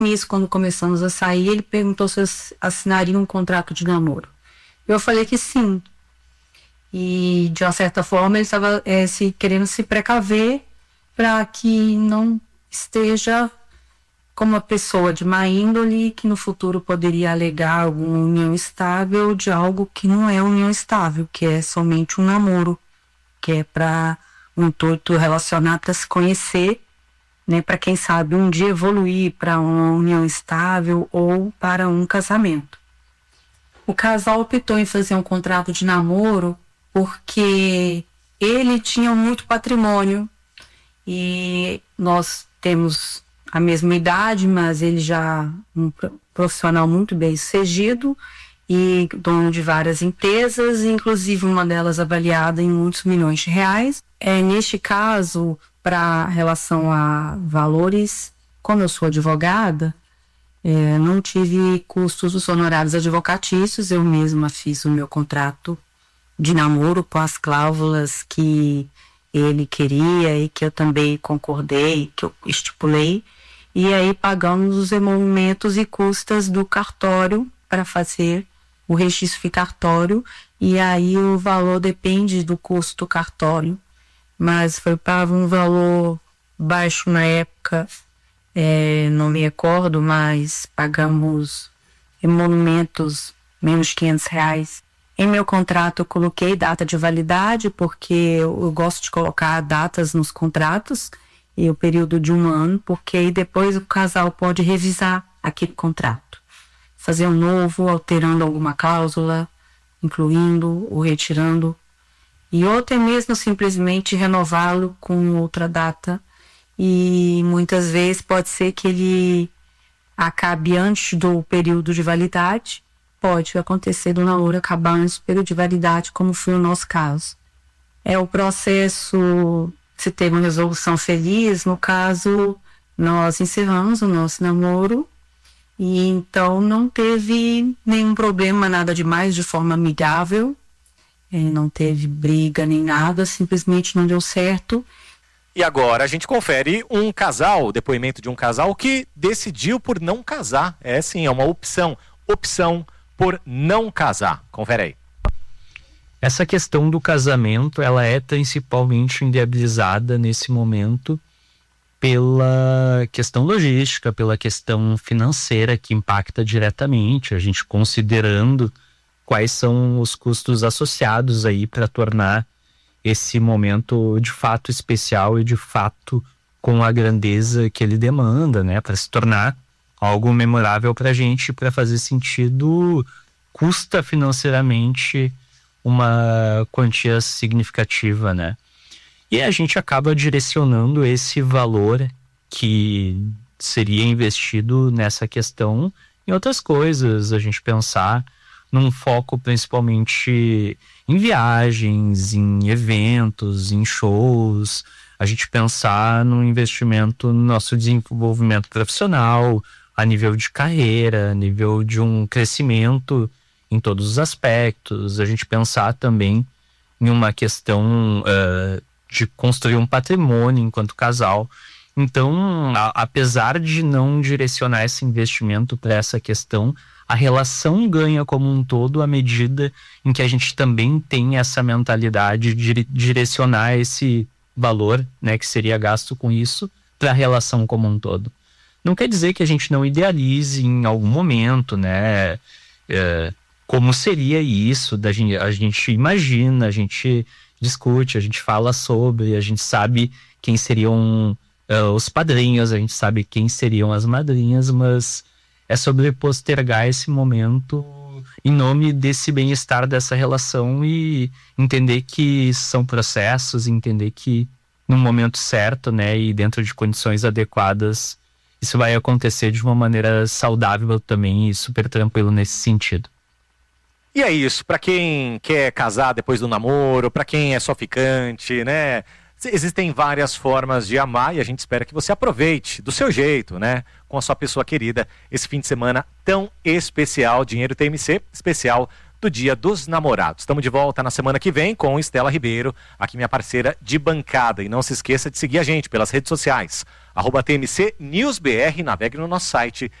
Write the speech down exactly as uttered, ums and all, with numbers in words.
Nisso, quando começamos a sair, ele perguntou se eu assinaria um contrato de namoro. Eu falei que sim. E, de uma certa forma, ele estava é, se, querendo se precaver para que não esteja como uma pessoa de má índole que no futuro poderia alegar alguma união estável de algo que não é união estável, que é somente um namoro, que é para um intuito relacionado para se conhecer, né, para quem sabe um dia evoluir para uma união estável ou para um casamento. O casal optou em fazer um contrato de namoro porque ele tinha muito patrimônio e nós temos a mesma idade, mas ele já um profissional muito bem sucedido e dono de várias empresas, inclusive uma delas avaliada em muitos milhões de reais. É, neste caso, para relação a valores, como eu sou advogada, é, não tive custos dos honorários advocatícios, eu mesma fiz o meu contrato de namoro com as cláusulas que ele queria e que eu também concordei, que eu estipulei, e aí pagamos os emolumentos e custas do cartório para fazer o registro de cartório, e aí o valor depende do custo do cartório, mas foi para um valor baixo na época, é, não me recordo, mas pagamos emolumentos menos de quinhentos reais. Em meu contrato eu coloquei data de validade, porque eu, eu gosto de colocar datas nos contratos, e o período de um ano, porque aí depois o casal pode revisar aquele contrato, fazer um novo, alterando alguma cláusula, incluindo ou retirando, e outra é mesmo simplesmente renová-lo com outra data, e muitas vezes pode ser que ele acabe antes do período de validade, pode acontecer do namoro acabar antes do período de validade, como foi o nosso caso. É o processo, se teve uma resolução feliz, no caso, nós encerramos o nosso namoro, e então não teve nenhum problema, nada demais, de forma amigável, é, não teve briga nem nada, simplesmente não deu certo. E agora a gente confere um casal, o depoimento de um casal que decidiu por não casar. É sim, é uma opção, opção por não casar. Confere aí. Essa questão do casamento, ela é principalmente inviabilizada nesse momento pela questão logística, pela questão financeira que impacta diretamente, a gente considerando quais são os custos associados aí para tornar esse momento de fato especial e de fato com a grandeza que ele demanda, né, para se tornar algo memorável para a gente, para fazer sentido, custa financeiramente uma quantia significativa, né? E a gente acaba direcionando esse valor que seria investido nessa questão em outras coisas, a gente pensar num foco principalmente em viagens, em eventos, em shows, a gente pensar no investimento no nosso desenvolvimento profissional, a nível de carreira, a nível de um crescimento em todos os aspectos, a gente pensar também em uma questão uh, de construir um patrimônio enquanto casal. Então, a, apesar de não direcionar esse investimento para essa questão, a relação ganha como um todo à medida em que a gente também tem essa mentalidade de direcionar esse valor, né, que seria gasto com isso, para a relação como um todo. Não quer dizer que a gente não idealize em algum momento, né, é, como seria isso, da gente, a gente imagina, a gente discute, a gente fala sobre, a gente sabe quem seriam uh, os padrinhos, a gente sabe quem seriam as madrinhas, mas é sobre postergar esse momento em nome desse bem-estar dessa relação e entender que são processos, entender que no momento certo, né, e dentro de condições adequadas, isso vai acontecer de uma maneira saudável também e super tranquilo nesse sentido. E é isso, para quem quer casar depois do namoro, para quem é só ficante, né? Existem várias formas de amar e a gente espera que você aproveite do seu jeito, né? Com a sua pessoa querida, esse fim de semana tão especial. Dinheiro T M C, especial do Dia dos Namorados. Estamos de volta na semana que vem com Estela Ribeiro, aqui minha parceira de bancada. E não se esqueça de seguir a gente pelas redes sociais, arroba T M C News B R, navegue no nosso site